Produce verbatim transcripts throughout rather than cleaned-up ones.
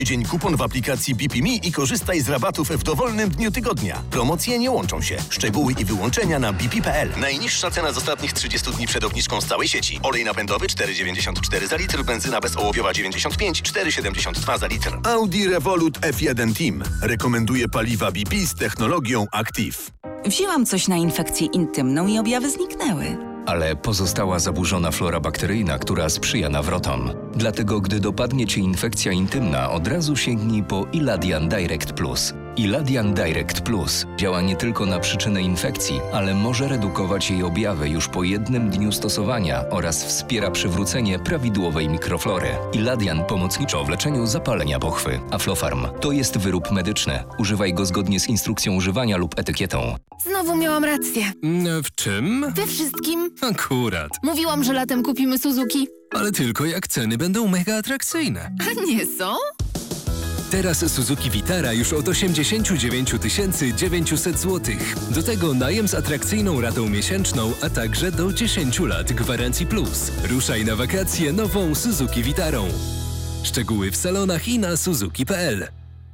Dzień kupon w aplikacji B P Me i korzystaj z rabatów w dowolnym dniu tygodnia. Promocje nie łączą się. Szczegóły i wyłączenia na b p kropka p l. Najniższa cena z ostatnich trzydziestu dni przed obniżką z całej sieci. Olej napędowy cztery dziewięćdziesiąt cztery za litr, benzyna bezołowiowa dziewięćdziesiąt pięć, cztery siedemdziesiąt dwa za litr. Audi Revolut F jeden Team rekomenduje paliwa B P z technologią Active. Wzięłam coś na infekcję intymną i objawy zniknęły. Ale pozostała zaburzona flora bakteryjna, która sprzyja nawrotom. Dlatego, gdy dopadnie Cię infekcja intymna, od razu sięgnij po Iladian Direct Plus. Iladian Direct Plus działa nie tylko na przyczynę infekcji, ale może redukować jej objawy już po jednym dniu stosowania oraz wspiera przywrócenie prawidłowej mikroflory. Iladian pomocniczo w leczeniu zapalenia pochwy. Aflofarm to jest wyrób medyczny. Używaj go zgodnie z instrukcją używania lub etykietą. Znowu miałam rację. W czym? We wszystkim. Akurat. Mówiłam, że latem kupimy Suzuki. Ale tylko jak ceny będą mega atrakcyjne. A nie są? Teraz Suzuki Vitara już od osiemdziesiąt dziewięć tysięcy dziewięćset złotych. Do tego najem z atrakcyjną ratą miesięczną, a także do dziesięciu lat gwarancji plus. Ruszaj na wakacje nową Suzuki Vitarą. Szczegóły w salonach i na suzuki kropka p l.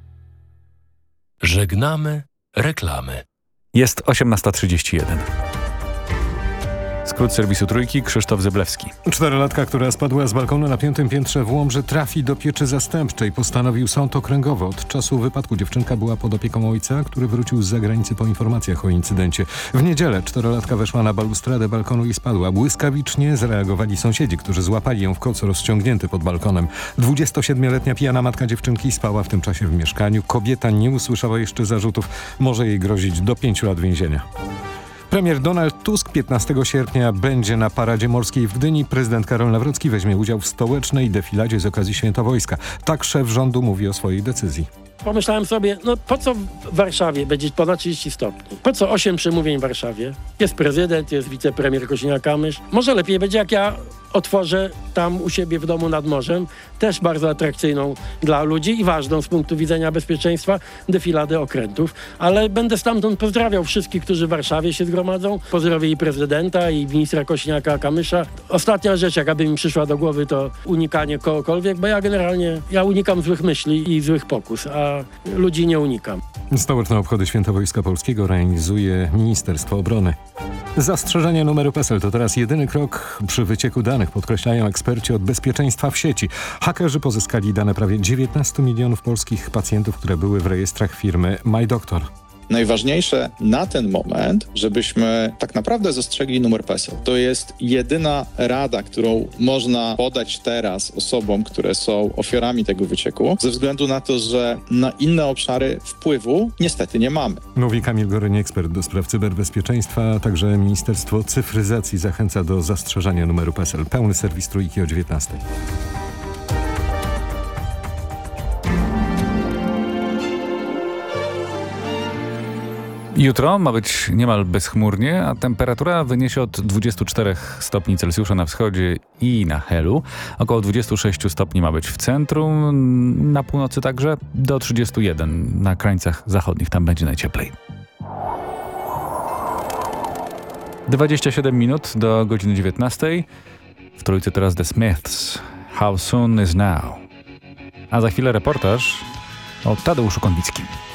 Żegnamy reklamy. Jest osiemnasta trzydzieści jeden. Skrót serwisu Trójki, Krzysztof Zyblewski. Czterolatka, która spadła z balkonu na piątym piętrze w Łomży, trafi do pieczy zastępczej, postanowił sąd okręgowy. Od czasu wypadku dziewczynka była pod opieką ojca, który wrócił z zagranicy po informacjach o incydencie. W niedzielę czterolatka weszła na balustradę balkonu i spadła. Błyskawicznie zareagowali sąsiedzi, którzy złapali ją w koc rozciągnięty pod balkonem. dwudziestosiedmioletnia pijana matka dziewczynki spała w tym czasie w mieszkaniu. Kobieta nie usłyszała jeszcze zarzutów. Może jej grozić do pięciu lat więzienia. Premier Donald Tusk piętnastego sierpnia będzie na paradzie morskiej w Gdyni. Prezydent Karol Nawrocki weźmie udział w stołecznej defiladzie z okazji Święta Wojska. Tak szef rządu mówi o swojej decyzji. Pomyślałem sobie, no po co w Warszawie będzie ponad trzydzieści stopni? Po co osiem przemówień w Warszawie? Jest prezydent, jest wicepremier Kosiniak-Kamysz. Może lepiej będzie, jak ja otworzę tam u siebie w domu nad morzem, też bardzo atrakcyjną dla ludzi i ważną z punktu widzenia bezpieczeństwa, defiladę okrętów. Ale będę stamtąd pozdrawiał wszystkich, którzy w Warszawie się zgromadzą. Pozdrowię i prezydenta, i ministra Kosiniaka-Kamysza. Ostatnia rzecz, jaka by mi przyszła do głowy, to unikanie kogokolwiek, bo ja generalnie, ja unikam złych myśli i złych pokus, a ludzi nie unikam. Stołeczne obchody Święta Wojska Polskiego organizuje Ministerstwo Obrony. Zastrzeżenie numeru PESEL to teraz jedyny krok przy wycieku danych, podkreślają eksperci od bezpieczeństwa w sieci. Hakerzy pozyskali dane prawie dziewiętnastu milionów polskich pacjentów, które były w rejestrach firmy MyDoctor. Najważniejsze na ten moment, żebyśmy tak naprawdę zastrzegli numer PESEL. To jest jedyna rada, którą można podać teraz osobom, które są ofiarami tego wycieku, ze względu na to, że na inne obszary wpływu niestety nie mamy. Mówi Kamil Goryń, ekspert do spraw cyberbezpieczeństwa. Także Ministerstwo Cyfryzacji zachęca do zastrzeżenia numeru PESEL. Pełny serwis Trójki o dziewiętnastej. Jutro ma być niemal bezchmurnie, a temperatura wyniesie od dwudziestu czterech stopni Celsjusza na wschodzie i na Helu. Około dwudziestu sześciu stopni ma być w centrum, na północy także do trzydziestu jeden na krańcach zachodnich. Tam będzie najcieplej. dwadzieścia siedem minut do godziny dziewiętnastej. W Trójce teraz The Smiths. How soon is now? A za chwilę reportaż o Tadeuszu Konwickim.